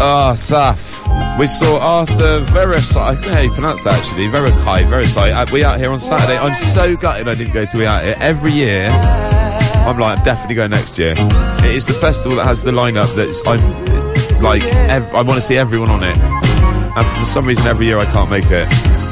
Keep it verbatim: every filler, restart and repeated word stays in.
Oh, Saf. We saw Arthur Verosai. I don't know how you pronounce that actually. Verocai, Verosai. Uh, we out here on Saturday. I'm so gutted I didn't go to We Out Here. Every year, I'm like, I'm definitely going next year. It is the festival that has the lineup that's, I'm like, ev- I want to see everyone on it. And for some reason, every year I can't make it.